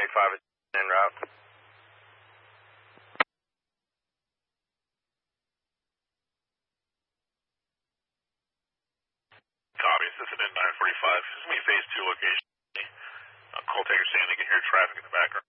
945 is en route. Copy, this is an N945. This is me phase 2 location. Call Taker saying they can hear traffic in the background.